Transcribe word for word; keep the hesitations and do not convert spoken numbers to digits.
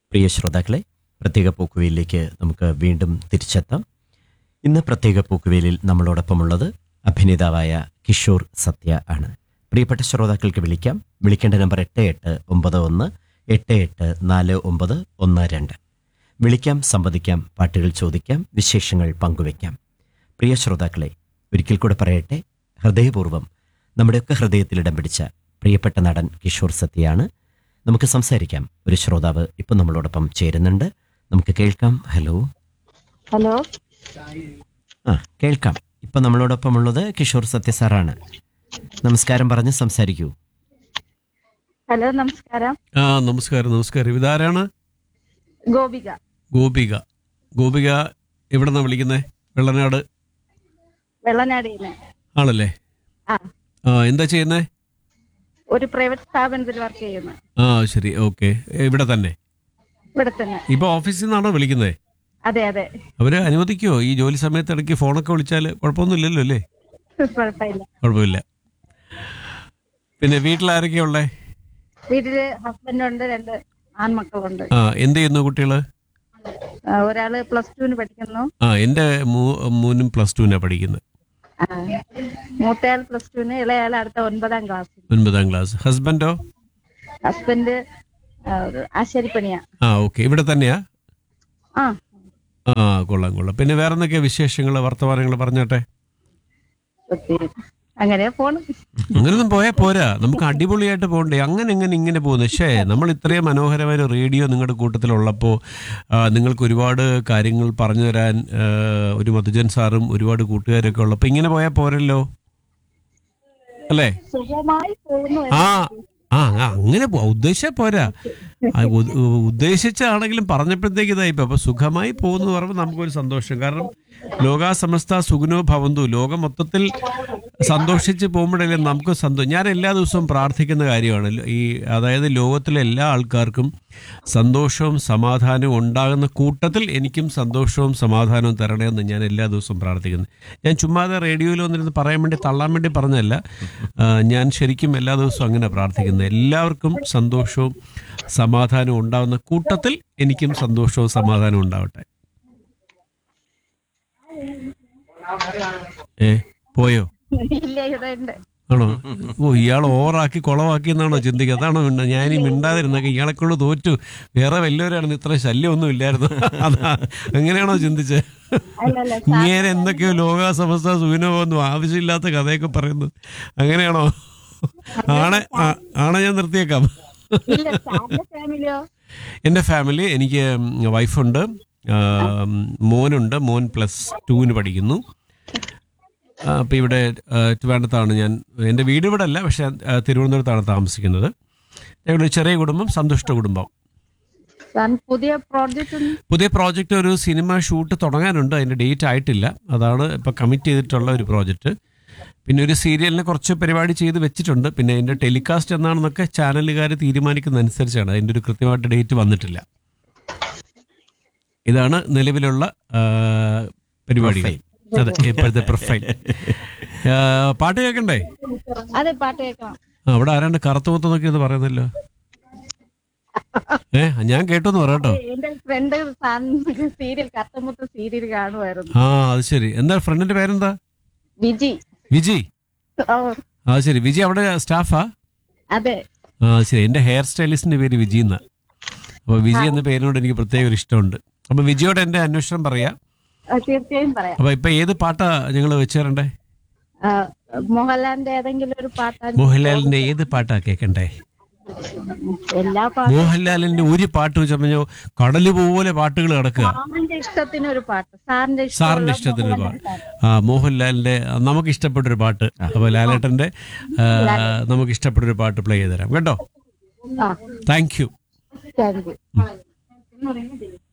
പ്രിയ ശ്രോതാക്കളെ, പ്രത്യേക പോക്കുവയിലേക്ക് നമുക്ക് വീണ്ടും തിരിച്ചെത്താം. ഇന്ന് പ്രത്യേക പോക്കുവയിലിൽ നമ്മളോടൊപ്പമുള്ളത് അഭിനേതാവായ കിഷോർ സത്യ ആണ്. പ്രിയപ്പെട്ട ശ്രോതാക്കൾക്ക് വിളിക്കാം. വിളിക്കേണ്ട നമ്പർ എട്ട് എട്ട് ഒമ്പത് ഒന്ന് എട്ട് എട്ട് നാല് ഒമ്പത് ഒന്ന് രണ്ട്. വിളിക്കാം, സംവദിക്കാം, പാട്ടുകൾ ചോദിക്കാം, വിശേഷങ്ങൾ പങ്കുവയ്ക്കാം. പ്രിയ ശ്രോതാക്കളെ, ഒരിക്കൽ കൂടെ പറയട്ടെ, ഹൃദയപൂർവ്വം നമ്മുടെയൊക്കെ ഹൃദയത്തിൽ ഇടം പിടിച്ച പ്രിയപ്പെട്ട നടൻ കിഷോർ സത്യയാണ്. നമുക്ക് സംസാരിക്കാം. ഒരു ശ്രോതാവ് ഇപ്പം നമ്മളോടൊപ്പം ചേരുന്നുണ്ട്. നമുക്ക് കേൾക്കാം. ഹലോ ഹലോ ആ കേൾക്കാം. ഇപ്പം നമ്മളോടൊപ്പം ഉള്ളത് കിഷോർ സത്യ സാറാണ്. നമസ്കാരം പറഞ്ഞ് സംസാരിക്കൂ. ഹലോ നമസ്കാരം. ആ നമസ്കാരം നമസ്കാരം ഇതാരാണ്? ഗോപിക. ഗോപിക. ഗോപിക എവിടെ നിന്നാണ് വിളിക്കുന്നത്? വെള്ളനാട് വെള്ളനാടിന്ന്. ആണല്ലേ? ആ ആ എന്താ ചെയ്യുന്നേ? ഒരു പ്രൈവറ്റ് സ്ഥാപനത്തിൽ വർക്ക് ചെയ്യുന്നു. ആ ശരി, ഓക്കെ. ഇവിടെ തന്നെ? ഇവിടെ തന്നെ. ഇപ്പൊ ഓഫീസിൽ നിന്നാണോ വിളിക്കുന്നത്? അതെ അതെ. അവര് അനുവദിക്കുമോ ഈ ജോലി സമയത്ത് ഇടയ്ക്ക് ഫോണൊക്കെ വിളിച്ചാൽ? കുഴപ്പമൊന്നുമില്ലല്ലോ അല്ലേ? കുഴപ്പമില്ല. കുഴപ്പമില്ല. പിന്നെ വീട്ടിലാരൊക്കെയാ ഉള്ളേ? വീട്ടില് ഹസ്ബൻഡുണ്ട്, രണ്ട് ആൺമക്കളുണ്ട്. ആ എന്ത് ചെയ്യുന്നു കുട്ടികള്? ആ, ഒരാള് പ്ലസ് ടുവിന് പഠിക്കുന്നു. ആ എൻ്റെ മോനും പ്ലസ് ടുവിനാണ് പഠിക്കുന്നത്. ആ, മൂത്തയാൾ പ്ലസ് ടുവിന്, ഇളയാൾ അടുത്ത ഒൻപതാം ക്ലാസ്സിൽ. ഒൻപതാം ക്ലാസ്. ഹസ്ബൻഡോ? ഹസ്ബൻഡ് ആ, ഒരു ആശാരിപ്പണിയാ. ആ ഓക്കെ. ഇവിടെ തന്നെയാ? ആ ആ കൊള്ളാം കൊള്ളാം. പിന്നെ വേറെ എന്തൊക്കെയാ വിശേഷങ്ങൾ, വർത്തമാനങ്ങൾ പറഞ്ഞോട്ടെ. ഒത്തിരി അങ്ങനെ പോണം. അങ്ങനൊന്നും പോയാൽ പോരാ, നമുക്ക് അടിപൊളിയായിട്ട് പോകണ്ടേ. അങ്ങനെ എങ്ങനെ ഇങ്ങനെ പോകുന്നത്? പക്ഷേ നമ്മൾ ഇത്രയും മനോഹരമായ ഒരു റേഡിയോ നിങ്ങളുടെ കൂട്ടത്തിലുള്ളപ്പോൾ നിങ്ങൾക്ക് ഒരുപാട് കാര്യങ്ങൾ പറഞ്ഞു തരാൻ ആ, ഒരു മധുജൻ സാറും ഒരുപാട് കൂട്ടുകാരൊക്കെ ഉള്ളപ്പോൾ ഇങ്ങനെ പോയാൽ പോരല്ലോ അല്ലേ? സുഖമായി പോകുന്നു. ആ ആ ആ, അങ്ങനെ പോ ഉദ്ദേശിച്ചാൽ പോരാ. ആ, ഉ- ഉ- ഉദ്ദേശിച്ചാണെങ്കിലും പറഞ്ഞപ്പോഴത്തേക്ക് ഇതായിപ്പോ അപ്പൊ സുഖമായി പോകുന്നു പറയുമ്പോൾ നമുക്കൊരു സന്തോഷം. കാരണം ലോകാ സമസ്ത സുഖനോ ഭവന്തു, ലോകം മൊത്തത്തിൽ സന്തോഷിച്ച് പോകുമ്പോഴല്ലേ നമുക്ക് സന്തോഷം. ഞാൻ എല്ലാ ദിവസവും പ്രാർത്ഥിക്കുന്ന കാര്യമാണ് ഈ, അതായത് ലോകത്തിലെ എല്ലാ ആൾക്കാർക്കും സന്തോഷവും സമാധാനവും ഉണ്ടാകുന്ന കൂട്ടത്തിൽ എനിക്കും സന്തോഷവും സമാധാനവും തരണമെന്ന് ഞാൻ എല്ലാ ദിവസവും പ്രാർത്ഥിക്കുന്നത്. ഞാൻ ചുമ്മാതെ റേഡിയോയിൽ വന്നിരുന്ന് പറയാൻ വേണ്ടി തള്ളാൻ വേണ്ടി പറഞ്ഞതല്ല. ആ, ഞാൻ ശരിക്കും എല്ലാ ദിവസവും അങ്ങനെ പ്രാർത്ഥിക്കുന്നത്. എല്ലാവർക്കും സന്തോഷവും സമാധാനവും ഉണ്ടാകുന്ന കൂട്ടത്തിൽ എനിക്കും സന്തോഷവും സമാധാനവും ഉണ്ടാവട്ടെ. ഏ പോയോ? ഇല്ല, ഇവിടെ ഉണ്ട്. ആണോ? ഓ, ഇയാൾ ഓവറാക്കി കുളവാക്കി എന്നാണോ ചിന്തിക്കുക? അതാണോ മിണ്ട ഞാനീ മിണ്ടാതിരുന്നൊക്കെ ഇയാളെക്കൊണ്ട് തോറ്റു, വേറെ വല്ലവരാണ് ഇത്ര ശല്യമൊന്നും ഇല്ലായിരുന്നു, അതാ അങ്ങനെയാണോ ചിന്തിച്ചത്? അല്ലല്ല, ഇങ്ങനെ എന്തൊക്കെയോ ലോകാ സമസ്ത സുഖിനോന്നും ആവശ്യമില്ലാത്ത കഥയൊക്കെ പറയുന്നു, അങ്ങനെയാണോ? ആണെ ആ- ആണെ ഞാൻ നിർത്തിയേക്കാം. ഇല്ല, സാറിന്റെ ഫാമിലിയോ? എൻ്റെ ഫാമിലി, എനിക്ക് വൈഫുണ്ട്, ആ, മോനുണ്ട്. മോൻ പ്ലസ് ടുവിന് പഠിക്കുന്നു. അപ്പോൾ ഇവിടെ ആ, ട്രിവാൻഡ്രത്താണ് ഞാൻ. എൻ്റെ വീട് ഇവിടെ അല്ല, പക്ഷേ ആ, തിരുവനന്തപുരത്താണ് താമസിക്കുന്നത്. ഞങ്ങളുടെ ഒരു ചെറിയ കുടുംബം, സന്തുഷ്ട കുടുംബം. സാർ പുതിയ പ്രോജക്റ്റ് പുതിയ പ്രോജക്റ്റ്, ഒരു സിനിമ ഷൂട്ട് തുടങ്ങാനുണ്ട്. അതിൻ്റെ ഡേറ്റ് ആയിട്ടില്ല. അതാണ് ഇപ്പോൾ കമ്മിറ്റ് ചെയ്തിട്ടുള്ള ഒരു പ്രോജക്റ്റ്. പിന്നെ ഒരു സീരിയലിനെ കുറച്ച് പരിപാടി ചെയ്ത് വെച്ചിട്ടുണ്ട്. പിന്നെ അതിൻ്റെ ടെലികാസ്റ്റ് എന്നാണെന്നൊക്കെ ചാനലുകാർ തീരുമാനിക്കുന്നതനുസരിച്ചാണ്. അതിൻ്റെ ഒരു കൃത്യമായിട്ട് ഡേറ്റ് വന്നിട്ടില്ല. ഇതാണ് നിലവിലുള്ള ആ, പരിപാടികൾ. അതെ, ഇപ്പോഴത്തെ പ്രൊഫൈൽ. ആ, പാട്ട് കേൾക്കണ്ടേ? അതെ, പാട്ട് കേൾക്കണം. ആ, അവിടെ ആരാണ്ട് കറുത്തുമുത്ത് നോക്കിയെന്ന് പറയുന്നല്ലോ. ഏ ഞാൻ കേട്ടോന്ന് പറയട്ടോ. എന്റെ ഫ്രണ്ട് സാറിന് സീരിയൽ, കത്തമുത്ത് സീരിയൽ കാണുമായിരുന്നു. ആ അത് ശരി. എന്താ ഫ്രണ്ടിന്റെ പേരെന്താ? വിജി. വിജി. ഓ ആ ശരി. വിജി അവിടെ സ്റ്റാഫാ? അതെ. ആ ശരി. എൻ്റെ ഹെയർ സ്റ്റൈലിസ്റ്റിന്റെ പേര് വിജി എന്നാ. അപ്പോൾ വിജി എന്ന പേരിനോട് എനിക്ക് പ്രത്യേക ഒരു ഇഷ്ടമുണ്ട്. അപ്പോൾ വിജിയോട് എൻ്റെ അന്വേഷണം പറയാം. ആ, തീർച്ചയായും പറയാം. അപ്പോൾ ഇപ്പൊ ഏത് പാട്ടാ ഞങ്ങൾ വെച്ചു തരണ്ടേ? ആ, മോഹൻലാലിന്റെ ഏതെങ്കിലും ഒരു പാട്ടാണ്. മോഹൻലാലിന്റെ ഏത് പാട്ടാ കേൾക്കണ്ടേ? എല്ലാ പാട്ടും. മോഹൻലാലിന്റെ ഒരു പാട്ട് വെച്ചോ, കടല് പോലെ പാട്ടുകൾ കിടക്കുക. സാറിന്റെ ഇഷ്ടത്തിന് ഒരു പാട്ട്. സാറിന്റെ സാറിന്റെ ഇഷ്ടത്തിന് ഒരു പാട്ട്. ആ മോഹൻലാലിന്റെ നമുക്ക് ഇഷ്ടപ്പെട്ടൊരു പാട്ട്. അപ്പോൾ ലാലേട്ടന്റെ ആ, നമുക്ക് ഇഷ്ടപ്പെട്ടൊരു പാട്ട് പ്ലേ ചെയ്ത് തരാം കേട്ടോ. ആ, താങ്ക് യു. Thank you.